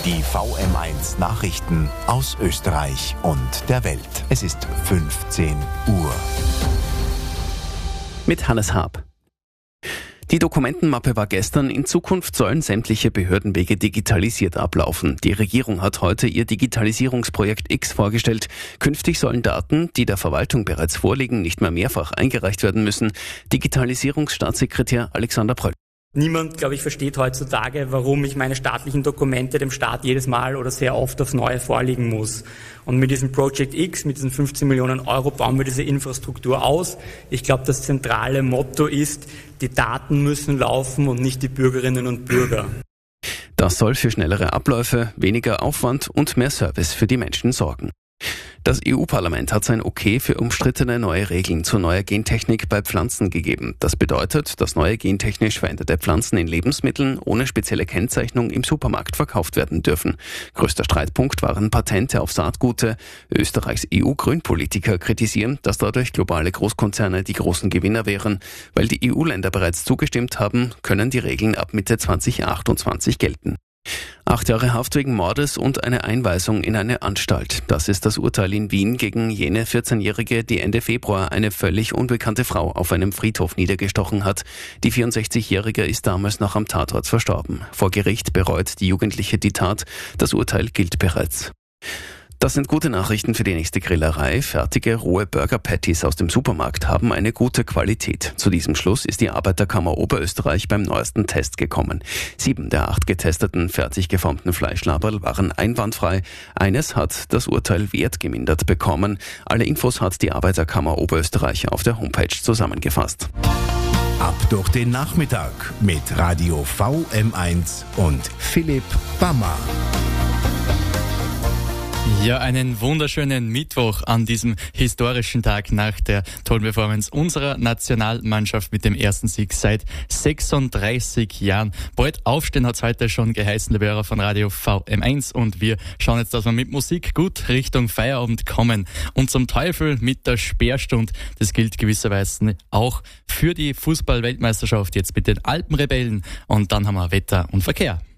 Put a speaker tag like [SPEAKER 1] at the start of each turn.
[SPEAKER 1] Die VM1 Nachrichten aus Österreich und der Welt. Es ist 15 Uhr.
[SPEAKER 2] Mit Hannes Haab. Die Dokumentenmappe war gestern. In Zukunft sollen sämtliche Behördenwege digitalisiert ablaufen. Die Regierung hat heute ihr Digitalisierungsprojekt X vorgestellt. Künftig sollen Daten, die der Verwaltung bereits vorliegen, nicht mehr mehrfach eingereicht werden müssen. Digitalisierungsstaatssekretär Alexander Pröll.
[SPEAKER 3] Niemand, glaube ich, versteht heutzutage, warum ich meine staatlichen Dokumente dem Staat jedes Mal oder sehr oft aufs Neue vorlegen muss. Und mit diesem Project X, mit diesen 15 Millionen Euro, bauen wir diese Infrastruktur aus. Ich glaube, das zentrale Motto ist, die Daten müssen laufen und nicht die Bürgerinnen und Bürger.
[SPEAKER 2] Das soll für schnellere Abläufe, weniger Aufwand und mehr Service für die Menschen sorgen. Das EU-Parlament hat sein Okay für umstrittene neue Regeln zur neuer Gentechnik bei Pflanzen gegeben. Das bedeutet, dass neue gentechnisch veränderte Pflanzen in Lebensmitteln ohne spezielle Kennzeichnung im Supermarkt verkauft werden dürfen. Größter Streitpunkt waren Patente auf Saatgute. Österreichs EU-Grünpolitiker kritisieren, dass dadurch globale Großkonzerne die großen Gewinner wären. Weil die EU-Länder bereits zugestimmt haben, können die Regeln ab Mitte 2028 gelten. 8 Jahre Haft wegen Mordes und eine Einweisung in eine Anstalt. Das ist das Urteil in Wien gegen jene 14-Jährige, die Ende Februar eine völlig unbekannte Frau auf einem Friedhof niedergestochen hat. Die 64-Jährige ist damals noch am Tatort verstorben. Vor Gericht bereut die Jugendliche die Tat. Das Urteil gilt bereits. Das sind gute Nachrichten für die nächste Grillerei. Fertige, rohe Burger-Patties aus dem Supermarkt haben eine gute Qualität. Zu diesem Schluss ist die Arbeiterkammer Oberösterreich beim neuesten Test gekommen. 7 der 8 getesteten, fertig geformten Fleischlaberl waren einwandfrei. Eines hat das Urteil wertgemindert bekommen. Alle Infos hat die Arbeiterkammer Oberösterreich auf der Homepage zusammengefasst.
[SPEAKER 1] Ab durch den Nachmittag mit Radio VM1 und Philipp Bammer.
[SPEAKER 4] Ja, einen wunderschönen Mittwoch an diesem historischen Tag nach der tollen Performance unserer Nationalmannschaft mit dem ersten Sieg seit 36 Jahren. Bald aufstehen hat es heute schon geheißen, liebe Hörer von Radio VM1, und wir schauen jetzt, dass wir mit Musik gut Richtung Feierabend kommen. Und zum Teufel mit der Sperrstund. Das gilt gewisserweise auch für die Fußball-Weltmeisterschaft jetzt mit den Alpenrebellen. Und dann haben wir Wetter und Verkehr.